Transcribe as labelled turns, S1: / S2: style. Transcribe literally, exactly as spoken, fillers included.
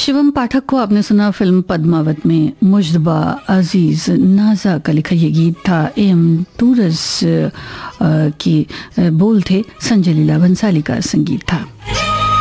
S1: शिवम पाठक को आपने सुना फिल्म पद्मावत में मुजतबा अजीज नाजा का लिखा ये गीत था। एम टूरस की बोल थे, संजय लीला भंसाली का संगीत था।